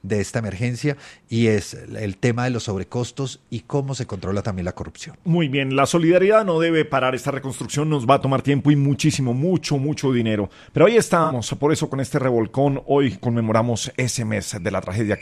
de esta emergencia, y es el tema de los sobrecostos y cómo se controla también la corrupción. Muy bien, la solidaridad no debe parar. Esta reconstrucción nos va a tomar tiempo y mucho dinero. Pero ahí estamos. Por eso con este revolcón hoy conmemoramos ese mes de la tragedia